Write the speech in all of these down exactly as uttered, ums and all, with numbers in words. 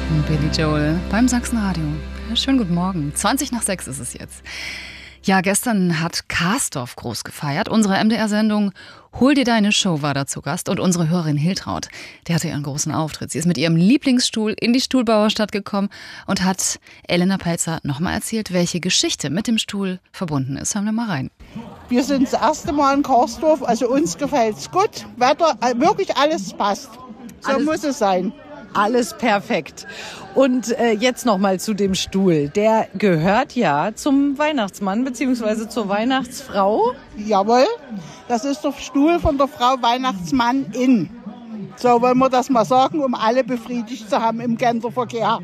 Billy Joel beim Sachsenradio. Schönen guten Morgen. zwanzig nach sechs ist es jetzt. Ja, gestern hat Karsdorf groß gefeiert. Unsere M D R-Sendung Hol dir deine Show war da zu Gast. Und unsere Hörerin Hiltraud, die hatte ihren großen Auftritt. Sie ist mit ihrem Lieblingsstuhl in die Stuhlbauerstadt gekommen und hat Elena Pelzer nochmal erzählt, welche Geschichte mit dem Stuhl verbunden ist. Hören wir mal rein. Wir sind das erste Mal in Karsdorf, also uns gefällt's gut. Wetter, wirklich alles passt. So alles muss es sein. Alles perfekt. Und äh, jetzt noch mal zu dem Stuhl. Der gehört ja zum Weihnachtsmann bzw. zur Weihnachtsfrau. Jawohl, das ist der Stuhl von der Frau Weihnachtsmann-in. So wollen wir das mal sagen, um alle befriedigt zu haben im Genderverkehr.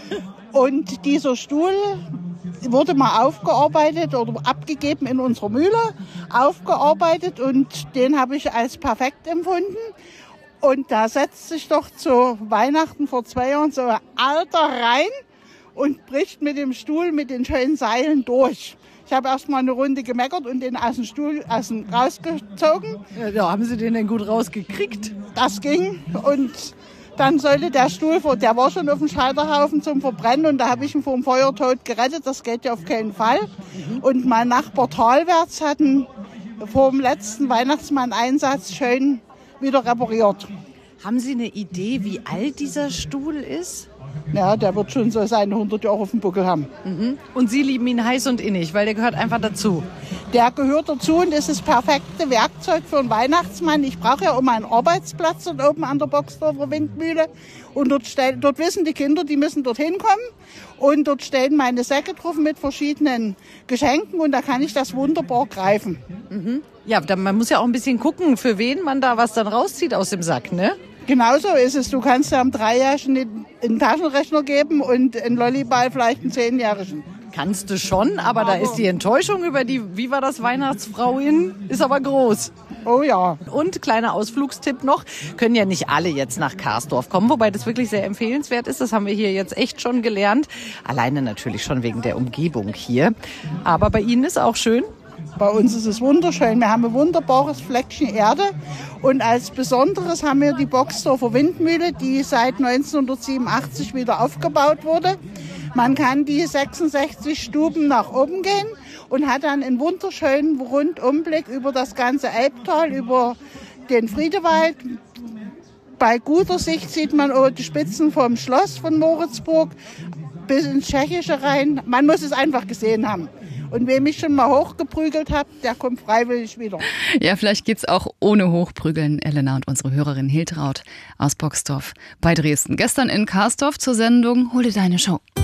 Und dieser Stuhl wurde mal aufgearbeitet oder abgegeben in unserer Mühle, aufgearbeitet, und den habe ich als perfekt empfunden. Und da setzt sich doch zu Weihnachten vor zwei Jahren so ein Alter rein und bricht mit dem Stuhl mit den schönen Seilen durch. Ich habe erst mal eine Runde gemeckert und den aus dem Stuhl aus dem, rausgezogen. Ja, da haben Sie den denn gut rausgekriegt? Das ging. Und dann sollte der Stuhl, der war schon auf dem Scheiterhaufen zum Verbrennen, und da habe ich ihn vor dem Feuertod gerettet. Das geht ja auf keinen Fall. Mhm. Und mein Nachbar Talwärts hat ihn vor dem letzten Weihnachtsmann-Einsatz schön wieder repariert. Haben Sie eine Idee, wie alt dieser Stuhl ist? Ja, der wird schon so seine hundert Jahre auf dem Buckel haben. Mhm. Und Sie lieben ihn heiß und innig, weil der gehört einfach dazu. Der gehört dazu und ist das perfekte Werkzeug für einen Weihnachtsmann. Ich brauche ja immer einen Arbeitsplatz dort oben an der Boxdorfer Windmühle. Und dort, stell, dort wissen die Kinder, die müssen dorthin kommen. Und dort stehen meine Säcke drauf mit verschiedenen Geschenken, und da kann ich das wunderbar greifen. Mhm. Ja, dann, man muss ja auch ein bisschen gucken, für wen man da was dann rauszieht aus dem Sack, ne? Genauso ist es. Du kannst ja einem Dreijährigen einen Taschenrechner geben und einen Lolliball vielleicht einen Zehnjährigen. Kannst du schon, aber, aber da ist die Enttäuschung über die, wie war das, Weihnachtsfrauin, ist aber groß. Oh ja. Und kleiner Ausflugstipp noch, können ja nicht alle jetzt nach Karsdorf kommen, wobei das wirklich sehr empfehlenswert ist. Das haben wir hier jetzt echt schon gelernt. Alleine natürlich schon wegen der Umgebung hier. Aber bei Ihnen ist auch schön. Bei uns ist es wunderschön. Wir haben ein wunderbares Fleckchen Erde. Und als Besonderes haben wir die Boxdorfer Windmühle, die seit neunzehnhundertsiebenundachtzig wieder aufgebaut wurde. Man kann die sechsundsechzig Stuben nach oben gehen und hat dann einen wunderschönen Rundumblick über das ganze Elbtal, über den Friedewald. Bei guter Sicht sieht man auch die Spitzen vom Schloss von Moritzburg bis ins Tschechische rein. Man muss es einfach gesehen haben. Und wer mich schon mal hochgeprügelt hat, der kommt freiwillig wieder. Ja, vielleicht geht's auch ohne Hochprügeln. Elena und unsere Hörerin Hiltraud aus Boxdorf bei Dresden. Gestern in Karsdorf zur Sendung Hol dir deine Show.